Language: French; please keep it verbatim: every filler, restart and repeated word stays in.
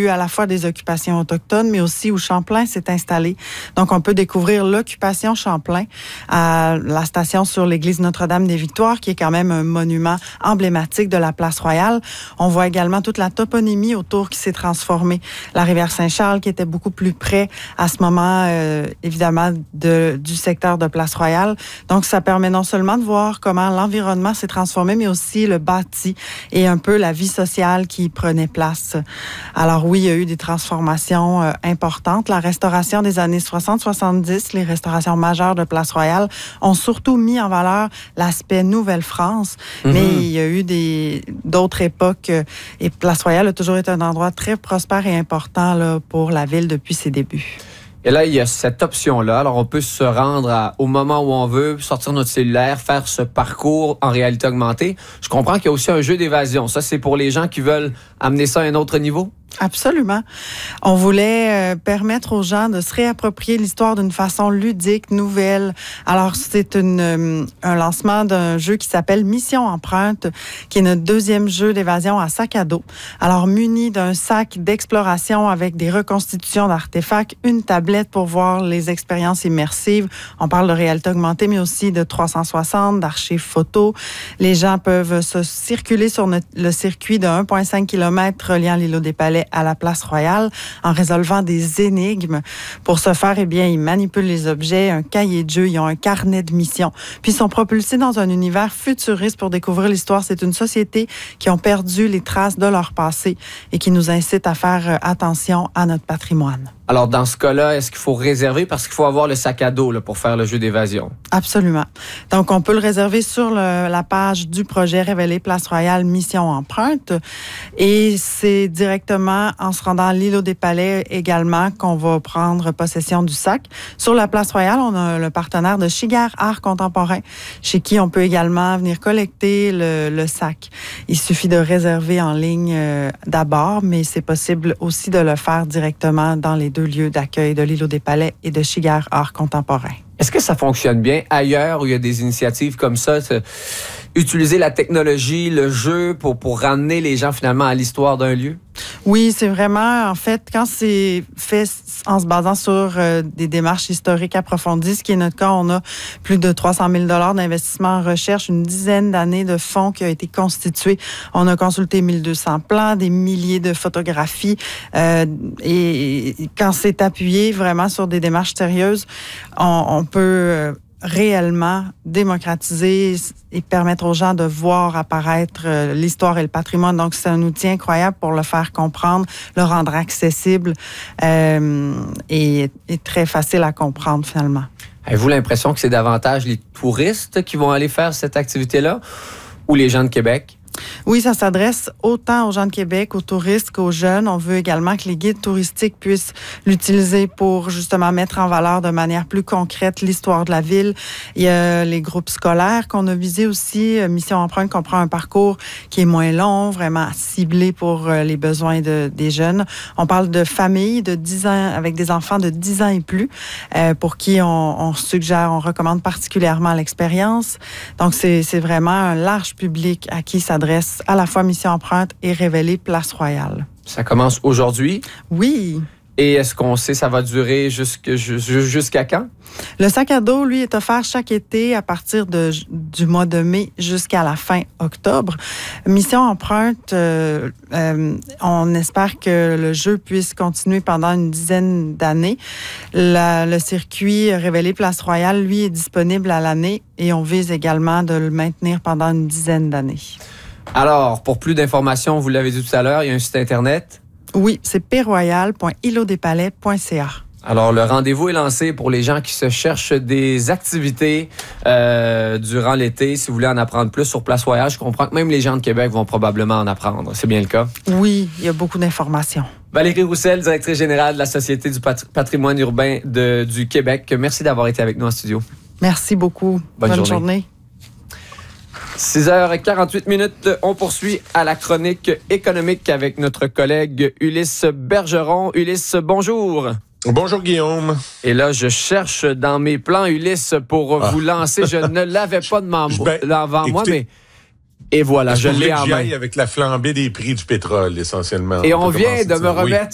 eu à la fois des occupations autochtones, mais aussi où Champlain s'est installé. Donc, on peut découvrir l'occupation Champlain à la station sur l'église Notre-Dame des Victoires, qui est quand même un monument emblématique de la place Royale. On voit également toute la toponymie autour qui s'est transformée. La rivière Saint-Charles, qui était beaucoup plus près à ce moment, euh, évidemment, de, du secteur de place Royale. Donc, ça permet non seulement de voir comment l'environnement s'est transformé, mais aussi le bâti et un peu la vie sociale qui prenait place. Alors oui, il y a eu des transformations euh, importantes. La restauration des années soixante soixante-dix, les restaurations majeures de place Royale, ont surtout mis en valeur l'aspect Nouvelle-France, mm-hmm. mais il y a eu des, d'autres époques euh, et place Royale a toujours été un endroit très prospère et important là, pour la ville depuis ses débuts. Et là, il y a cette option-là. Alors, on peut se rendre à, au moment où on veut, sortir notre cellulaire, faire ce parcours en réalité augmentée. Je comprends qu'il y a aussi un jeu d'évasion. Ça, c'est pour les gens qui veulent amener ça à un autre niveau? Absolument. On voulait euh, permettre aux gens de se réapproprier l'histoire d'une façon ludique, nouvelle. Alors, c'est une, euh, un lancement d'un jeu qui s'appelle Mission Empreinte, qui est notre deuxième jeu d'évasion à sac à dos. Alors, muni d'un sac d'exploration avec des reconstitutions d'artefacts, une tablette pour voir les expériences immersives. On parle de réalité augmentée, mais aussi de trois cent soixante, d'archives photos. Les gens peuvent se circuler sur notre, le circuit de un virgule cinq kilomètres reliant l'îlot des Palais à la place Royale en résolvant des énigmes. Pour ce faire, eh bien, ils manipulent les objets, un cahier de jeu, ils ont un carnet de mission. Puis ils sont propulsés dans un univers futuriste pour découvrir l'histoire. C'est une société qui ont perdu les traces de leur passé et qui nous incite à faire attention à notre patrimoine. Alors, dans ce cas-là, est-ce qu'il faut réserver parce qu'il faut avoir le sac à dos là, pour faire le jeu d'évasion? Absolument. Donc, on peut le réserver sur le, la page du projet Révéler Place Royale Mission Empreinte. Et c'est directement en se rendant à l'îlot des Palais également qu'on va prendre possession du sac. Sur la Place Royale, on a le partenaire de Chigar Art Contemporain, chez qui on peut également venir collecter le, le sac. Il suffit de réserver en ligne euh, d'abord, mais c'est possible aussi de le faire directement dans les deux lieux d'accueil de l'îlot des Palais et de Chigar Art Contemporain. Est-ce que ça fonctionne bien ailleurs où il y a des initiatives comme ça, utiliser la technologie, le jeu pour, pour ramener les gens finalement à l'histoire d'un lieu? Oui, c'est vraiment, en fait, quand c'est fait en se basant sur euh, des démarches historiques approfondies, ce qui est notre cas, on a plus de trois cent mille dollars d'investissement en recherche, une dizaine d'années de fonds qui a été constitué. On a consulté mille deux cents plans, des milliers de photographies, euh, et, et quand c'est appuyé vraiment sur des démarches sérieuses, on, on peut euh, réellement démocratiser et permettre aux gens de voir apparaître euh, l'histoire et le patrimoine. Donc, c'est un outil incroyable pour le faire comprendre, le rendre accessible euh, et, et très facile à comprendre, finalement. Avez-vous l'impression que c'est davantage les touristes qui vont aller faire cette activité-là ou les gens de Québec? Oui, ça s'adresse autant aux gens de Québec, aux touristes qu'aux jeunes. On veut également que les guides touristiques puissent l'utiliser pour justement mettre en valeur de manière plus concrète l'histoire de la ville. Il y a les groupes scolaires qu'on a visés aussi. Mission Empreinte comprend un parcours qui est moins long, vraiment ciblé pour les besoins de, des jeunes. On parle de familles de dix ans, avec des enfants de dix ans et plus, euh, pour qui on, on suggère, on recommande particulièrement l'expérience. Donc, c'est, c'est vraiment un large public à qui s'adresse à la fois Mission Empreinte et Révéler Place Royale. Ça commence aujourd'hui? Oui. Et est-ce qu'on sait ça va durer jusque, jusqu'à quand? Le sac à dos, lui, est offert chaque été à partir de, du mois de mai jusqu'à la fin octobre. Mission Empreinte, euh, euh, on espère que le jeu puisse continuer pendant une dizaine d'années. La, le circuit Révéler Place Royale, lui, est disponible à l'année et on vise également de le maintenir pendant une dizaine d'années. Alors, pour plus d'informations, vous l'avez dit tout à l'heure, il y a un site Internet? Oui, c'est p royal point îlot des palais point c a. Alors, le rendez-vous est lancé pour les gens qui se cherchent des activités euh, durant l'été. Si vous voulez en apprendre plus sur Place Royale, je comprends que même les gens de Québec vont probablement en apprendre. C'est bien le cas? Oui, il y a beaucoup d'informations. Valérie Roussel, directrice générale de la Société du patrimoine urbain de, du Québec. Merci d'avoir été avec nous en studio. Merci beaucoup. Bonne, Bonne journée. journée. six heures quarante-huit minutes, on poursuit à la chronique économique avec notre collègue Ulysse Bergeron. Ulysse, bonjour. Bonjour Guillaume. Et là, je cherche dans mes plans, Ulysse, pour ah. vous lancer. Je ne l'avais pas devant, ben, devant moi, mais... Et voilà, je l'ai en main. Avec la flambée des prix du pétrole, essentiellement. Et on, on vient de me remettre